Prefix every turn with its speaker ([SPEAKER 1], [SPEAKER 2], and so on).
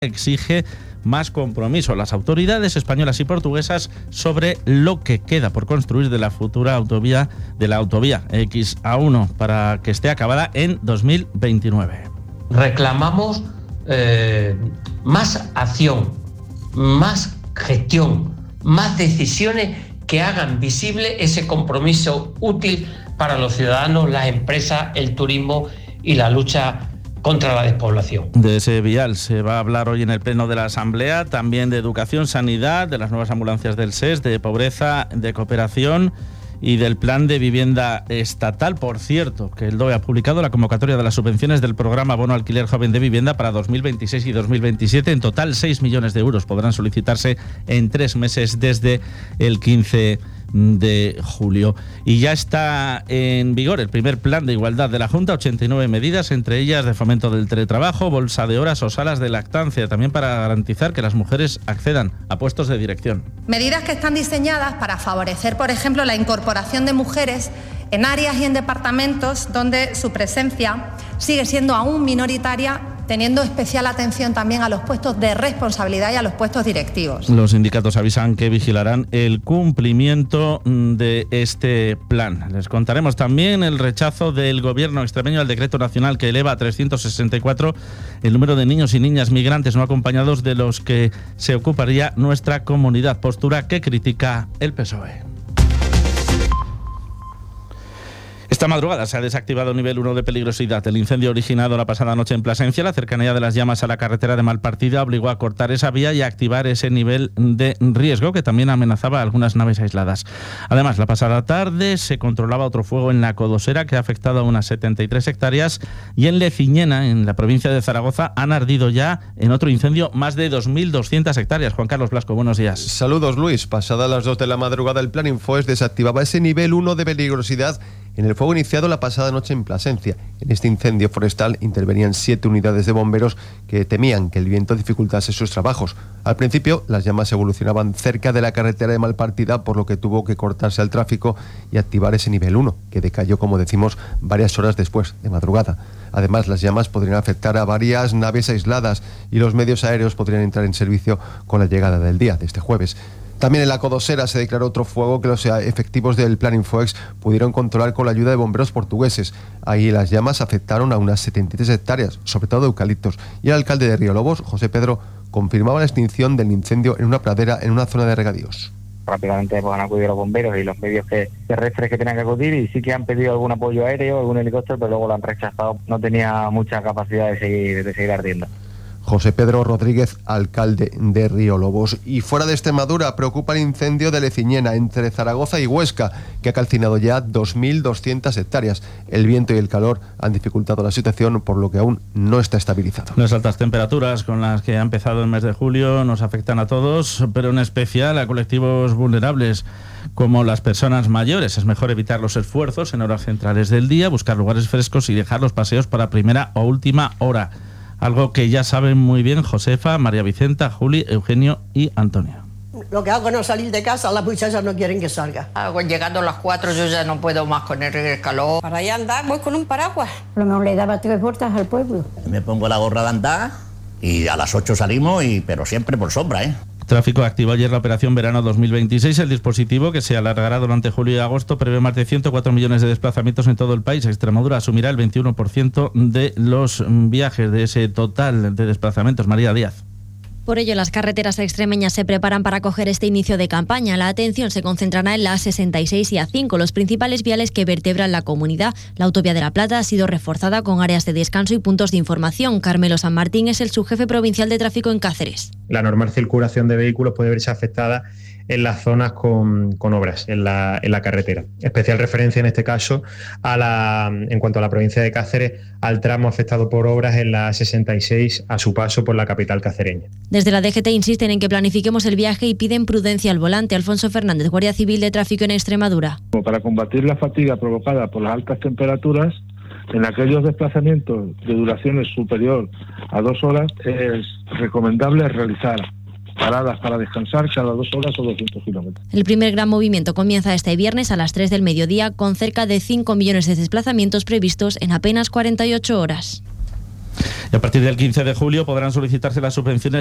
[SPEAKER 1] exige más compromiso a las autoridades españolas y portuguesas sobre lo que queda por construir de la futura autovía XA1 para que esté acabada en 2029.
[SPEAKER 2] Reclamamos más acción, más gestión, más decisiones que hagan visible ese compromiso útil para los ciudadanos, las empresas, el turismo y la lucha contra la despoblación.
[SPEAKER 1] De ese vial se va a hablar hoy en el Pleno de la Asamblea, también de educación, sanidad, de las nuevas ambulancias del SES, de pobreza, de cooperación y del plan de vivienda estatal. Por cierto, que el DOE ha publicado la convocatoria de las subvenciones del programa Bono Alquiler Joven de Vivienda para 2026 y 2027. En total, 6 millones de euros podrán solicitarse en 3 meses desde el 15 de julio. Y ya está en vigor el primer plan de igualdad de la Junta, 89 medidas, entre ellas de fomento del teletrabajo, bolsa de horas o salas de lactancia, también para garantizar que las mujeres accedan a puestos de dirección.
[SPEAKER 3] Medidas que están diseñadas para favorecer, por ejemplo, la incorporación de mujeres en áreas y en departamentos donde su presencia sigue siendo aún minoritaria, teniendo especial atención también a los puestos de responsabilidad y a los puestos directivos.
[SPEAKER 1] Los sindicatos avisan que vigilarán el cumplimiento de este plan. Les contaremos también el rechazo del gobierno extremeño al decreto nacional que eleva a 364 el número de niños y niñas migrantes no acompañados de los que se ocuparía nuestra comunidad, postura que critica el PSOE. Esta madrugada se ha desactivado nivel 1 de peligrosidad. El incendio originado la pasada noche en Plasencia, la cercanía de las llamas a la carretera de Malpartida, obligó a cortar esa vía y a activar ese nivel de riesgo que también amenazaba a algunas naves aisladas. Además, la pasada tarde se controlaba otro fuego en la Codosera que ha afectado a unas 73 hectáreas y en Leciñena, en la provincia de Zaragoza, han ardido ya en otro incendio más de 2.200 hectáreas. Juan Carlos Blasco, buenos días.
[SPEAKER 4] Saludos, Luis. Pasadas las 2 de la madrugada, el Plan Infoes desactivaba ese nivel 1 de peligrosidad en el fuego iniciado la pasada noche en Plasencia. En este incendio forestal intervenían 7 unidades de bomberos que temían que el viento dificultase sus trabajos. Al principio, las llamas evolucionaban cerca de la carretera de Malpartida, por lo que tuvo que cortarse el tráfico y activar ese nivel 1, que decayó, como decimos, varias horas después, de madrugada. Además, las llamas podrían afectar a varias naves aisladas y los medios aéreos podrían entrar en servicio con la llegada del día, de este jueves. También en la Codosera se declaró otro fuego que los efectivos del Plan Infoex pudieron controlar con la ayuda de bomberos portugueses. Ahí las llamas afectaron a unas 73 hectáreas, sobre todo eucaliptos, y el alcalde de Riolobos, José Pedro, confirmaba la extinción del incendio en una pradera en una zona de regadíos.
[SPEAKER 5] Rápidamente han acudido los bomberos y los medios terrestres que tenían que acudir, y sí que han pedido algún apoyo aéreo, algún helicóptero, pero luego lo han rechazado. No tenía mucha capacidad de seguir ardiendo.
[SPEAKER 4] José Pedro Rodríguez, alcalde de Riolobos. Y fuera de Extremadura, preocupa el incendio de Leciñena, entre Zaragoza y Huesca, que ha calcinado ya 2.200 hectáreas. El viento y el calor han dificultado la situación, por lo que aún no está estabilizado.
[SPEAKER 1] Las altas temperaturas con las que ha empezado el mes de julio nos afectan a todos, pero en especial a colectivos vulnerables como las personas mayores. Es mejor evitar los esfuerzos en horas centrales del día, buscar lugares frescos y dejar los paseos para primera o última hora. Algo que ya saben muy bien Josefa, María Vicenta, Juli, Eugenio y Antonio.
[SPEAKER 6] Lo que hago es no salir de casa, las muchachas no quieren que salga.
[SPEAKER 7] Llegando a las 4 yo ya no puedo más con el calor.
[SPEAKER 6] Para allá andar voy con un paraguas.
[SPEAKER 8] A lo mejor le daba 3 vueltas al pueblo.
[SPEAKER 9] Me pongo la gorra de andar y a las 8 salimos, pero siempre por sombra, ¿eh?
[SPEAKER 1] Tráfico activó ayer la operación Verano 2026. El dispositivo, que se alargará durante julio y agosto, prevé más de 104 millones de desplazamientos en todo el país. Extremadura asumirá el 21% de los viajes de ese total de desplazamientos. María Díaz.
[SPEAKER 10] Por ello, las carreteras extremeñas se preparan para acoger este inicio de campaña. La atención se concentrará en la A66 y A5, los principales viales que vertebran la comunidad. La Autovía de la Plata ha sido reforzada con áreas de descanso y puntos de información. Carmelo San Martín es el subjefe provincial de tráfico en Cáceres.
[SPEAKER 11] La normal circulación de vehículos puede verse afectada en las zonas con obras en la carretera. Especial referencia en este caso en cuanto a la provincia de Cáceres, al tramo afectado por obras en la 66 a su paso por la capital cacereña.
[SPEAKER 10] Desde la DGT insisten en que planifiquemos el viaje y piden prudencia al volante. Alfonso Fernández, Guardia Civil de Tráfico en Extremadura.
[SPEAKER 12] Para combatir la fatiga provocada por las altas temperaturas, en aquellos desplazamientos de duraciones superior a 2 horas es recomendable realizar paradas para descansar cada 2 horas o 200 kilómetros.
[SPEAKER 10] El primer gran movimiento comienza este viernes a las 3 del mediodía, con cerca de 5 millones de desplazamientos previstos en apenas 48 horas.
[SPEAKER 1] Y a partir del 15 de julio podrán solicitarse las subvenciones